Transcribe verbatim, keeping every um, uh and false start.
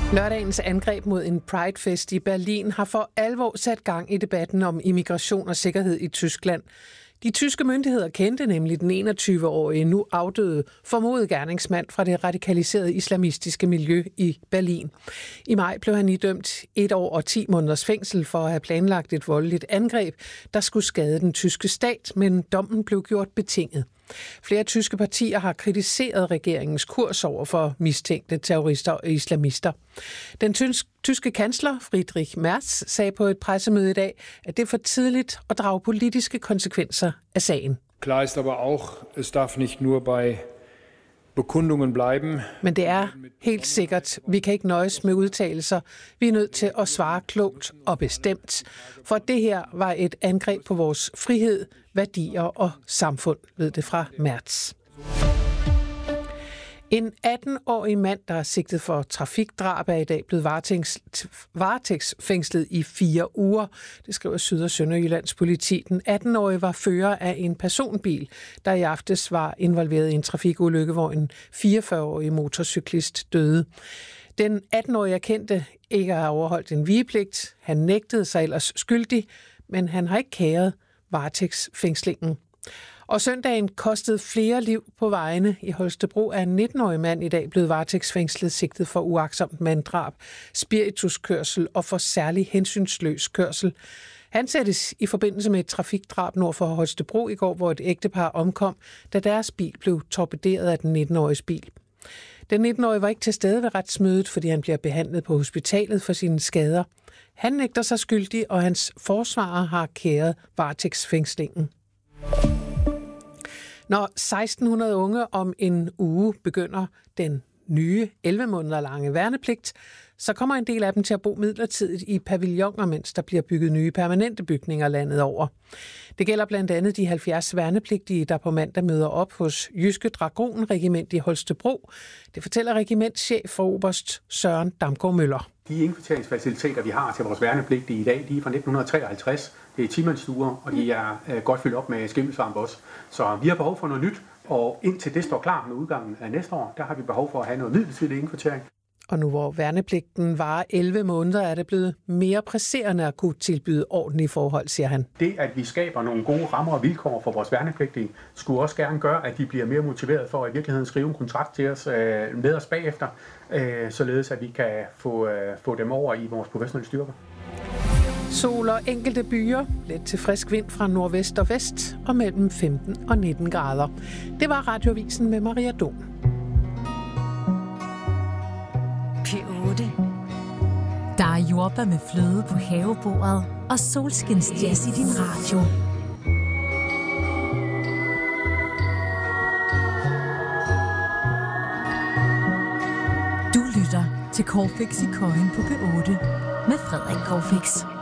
Lørdagens angreb mod en Pride-fest i Berlin har for alvor sat gang i debatten om immigration og sikkerhed i Tyskland. De tyske myndigheder kendte nemlig den enogtyve-årige, nu afdøde, formodet gerningsmand fra det radikaliserede islamistiske miljø i Berlin. I maj blev han idømt et år og ti måneders fængsel for at have planlagt et voldeligt angreb, der skulle skade den tyske stat, men dommen blev gjort betinget. Flere tyske partier har kritiseret regeringens kurs over for mistænkte terrorister og islamister. Den tyske kansler Friedrich Merz sagde på et pressemøde i dag, at det er for tidligt at drage politiske konsekvenser af sagen. Klar ist aber auch, es darf nicht nur bei Bekundungen bleiben. Men det er helt sikkert, vi kan ikke nøjes med udtalelser. Vi er nødt til at svare klogt og bestemt, for det her var et angreb på vores frihed, værdier og samfund, lød det fra Merz. En atten-årig mand, der er sigtet for trafikdrab, er i dag blevet varetægtsfængslet i fire uger. Det skriver Syd- og Sønderjyllands politi. Den atten-årige var fører af en personbil, der i aftes var involveret i en trafikulykke, hvor en fireogfyrre-årig motorcyklist døde. Den atten-årige erkendte ikke at have overholdt en vigepligt. Han nægtede sig ellers skyldig, men han har ikke kæret varetægtsfængslingen. Og søndagen kostede flere liv på vejene. I Holstebro er en nitten-årig mand i dag blevet varetægtsfængslet sigtet for uagtsomt manddrab, spirituskørsel og for særlig hensynsløs kørsel. Han sættes i forbindelse med et trafikdrab nord for Holstebro i går, hvor et ægtepar omkom, da deres bil blev torpederet af den nitten-åriges bil. Den nitten-årige var ikke til stede ved retsmødet, fordi han bliver behandlet på hospitalet for sine skader. Han nægter sig skyldig, og hans forsvarer har kæret varetægtsfængslingen. Når seksten hundrede unge om en uge begynder den nye elleve måneder lange værnepligt, så kommer en del af dem til at bo midlertidigt i pavilloner, mens der bliver bygget nye permanente bygninger landet over. Det gælder blandt andet de halvfjerds værnepligtige, der på mandag møder op hos Jyske Dragonregiment i Holstebro. Det fortæller regimentschef for oberst Søren Damgaard Møller. De indkvarteringsfaciliteter, vi har til vores værnepligtige i dag, de er fra nitten treoghalvtreds. Det er timandsstuer, og de er øh, godt fyldt op med skimmelsvamp også. Så vi har behov for noget nyt, og indtil det står klar med udgangen af næste år, der har vi behov for at have noget midlertidig indkvartering. Og nu hvor værnepligten varer elleve måneder, er det blevet mere presserende at kunne tilbyde ordentlige forhold, siger han. Det, at vi skaber nogle gode rammer og vilkår for vores værnepligtige, skulle også gerne gøre, at de bliver mere motiveret for at i virkeligheden skrive en kontrakt til os øh, med os bagefter, øh, således at vi kan få, øh, få dem over i vores professionelle styrker. Sol og enkelte byer, lidt til frisk vind fra nordvest og vest og mellem femten og nitten grader. Det var Radioavisen med Maria Dom. P otte. Der er jordbær med fløde på havebordet og solskinsjazz i din radio. Du lytter til Corfix i Kolding på P otte med Frederik Corfix.